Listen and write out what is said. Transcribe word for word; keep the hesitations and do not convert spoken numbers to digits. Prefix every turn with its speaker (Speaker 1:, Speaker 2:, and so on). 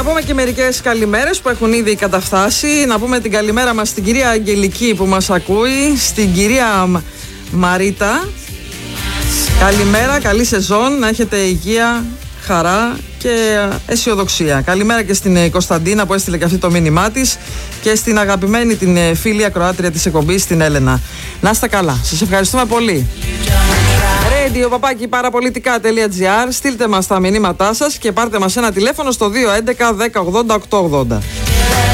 Speaker 1: πούμε και μερικές καλημέρες που έχουν ήδη καταφτάσει. Να πούμε την καλημέρα μας στην κυρία Αγγελική που μας ακούει, στην κυρία Μαρίτα. Καλημέρα, καλή σεζόν, να έχετε υγεία, χαρά και αισιοδοξία. Καλημέρα και στην Κωνσταντίνα που έστειλε και αυτή το μήνυμά της και στην αγαπημένη την φίλη ακροάτρια της εκπομπής, την Έλενα. Να είστε καλά, σας ευχαριστούμε πολύ. Radio παπάκι παραπολιτικά τελεία τζι άρ. Στείλτε μας τα μηνύματά σας και πάρτε μας ένα τηλέφωνο στο δύο έντεκα δέκα ογδόντα οκτακόσια ογδόντα.